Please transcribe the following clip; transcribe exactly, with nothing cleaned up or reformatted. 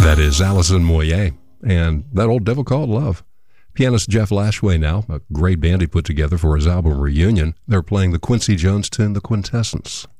That is Alison Moyet and that old devil called love. Pianist Jeff Lashway now, a great band he put together for his album Reunion. They're playing the Quincy Jones tune, The Quintessence.